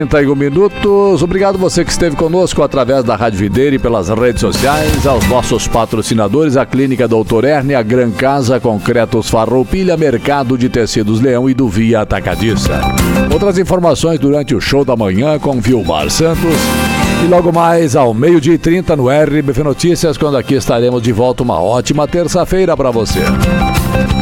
31 minutos. Obrigado você que esteve conosco através da Rádio Videira e pelas redes sociais, aos nossos patrocinadores, a Clínica Doutor Erne, a Gran Casa, Concretos Farroupilha, Mercado de Tecidos Leão e do Via Atacadista. Outras informações durante o show da manhã com Vilmar Santos e logo mais ao 12h30 no RBF Notícias, quando aqui estaremos de volta. Uma ótima terça-feira para você.